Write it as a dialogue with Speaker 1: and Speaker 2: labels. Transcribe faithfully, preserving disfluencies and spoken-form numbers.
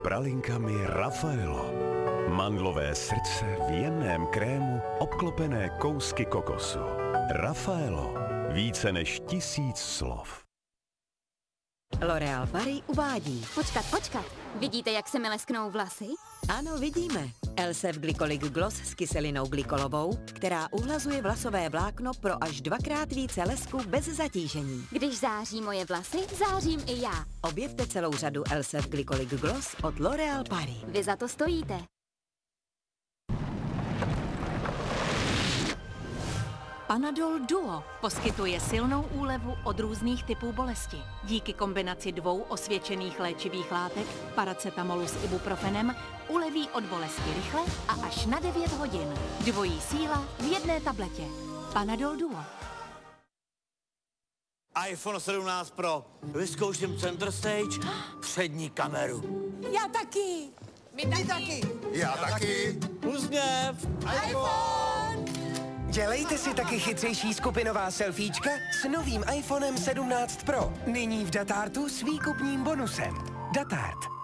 Speaker 1: Pralinkami Raffaello. Mandlové srdce v jemném krému obklopené kousky kokosu. Raffaello. Více než tisíc slov.
Speaker 2: L'Oréal Paris uvádí.
Speaker 3: Počkat, počkat. Vidíte, jak se mi lesknou vlasy?
Speaker 2: Ano, vidíme. Elsef Glycolic Gloss s kyselinou glykolovou, která uhlazuje vlasové vlákno pro až dvakrát více lesku bez zatížení.
Speaker 3: Když září moje vlasy, zářím i já.
Speaker 2: Objevte celou řadu Elsef Glycolic Gloss od L'Oréal Paris.
Speaker 3: Vy za to stojíte.
Speaker 4: Panadol Duo poskytuje silnou úlevu od různých typů bolesti. Díky kombinaci dvou osvědčených léčivých látek, paracetamolu s ibuprofenem, uleví od bolesti rychle a až na devět hodin. Dvojí síla v jedné tabletě. Panadol Duo.
Speaker 5: iPhone sedmnáct Pro. Vyzkouším center stage, přední kameru.
Speaker 6: Já taky.
Speaker 7: My taky. taky.
Speaker 8: Já taky.
Speaker 5: Uzněv.
Speaker 7: iPhone!
Speaker 9: Dělejte si taky chytřejší skupinová selfiečka s novým iPhonem sedmnáct Pro. Nyní v Datartu s výkupním bonusem. Datart.